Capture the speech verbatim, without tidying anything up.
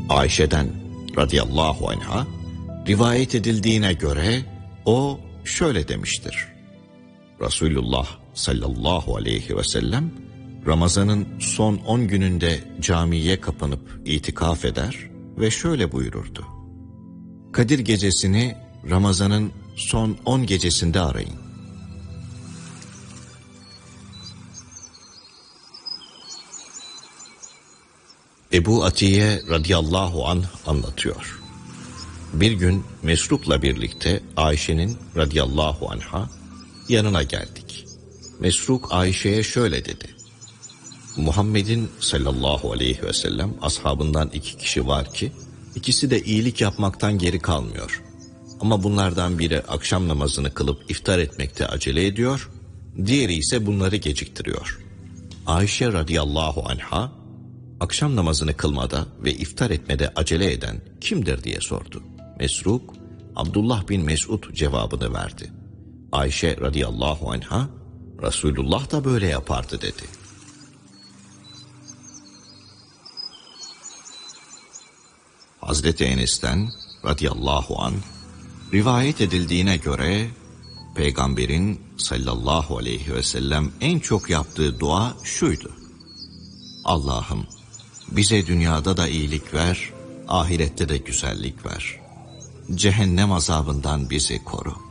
Ayşe'den radıyallahu anha rivayet edildiğine göre o şöyle demiştir. Resulullah sallallahu aleyhi ve sellem Ramazan'ın son on gününde camiye kapanıp itikaf eder ve şöyle buyururdu. Kadir gecesini Ramazan'ın son on gecesinde arayın. Ebu Atiye radıyallahu anh anlatıyor. Bir gün Mesruk'la birlikte Ayşe'nin radıyallahu anha yanına geldik. Mesruk Ayşe'ye şöyle dedi. Muhammed'in sallallahu aleyhi ve sellem ashabından iki kişi var ki, ikisi de iyilik yapmaktan geri kalmıyor. Ama bunlardan biri akşam namazını kılıp iftar etmekte acele ediyor, diğeri ise bunları geciktiriyor. Ayşe radıyallahu anha, akşam namazını kılmada ve iftar etmede acele eden kimdir diye sordu. Mesruk, Abdullah bin Mesud cevabını verdi. Ayşe radıyallahu anha, Resulullah da böyle yapardı dedi. Hazreti Enes'ten radıyallahu anh rivayet edildiğine göre Peygamberin sallallahu aleyhi ve sellem en çok yaptığı dua şuydu. Allah'ım bize dünyada da iyilik ver, ahirette de güzellik ver. Cehennem azabından bizi koru.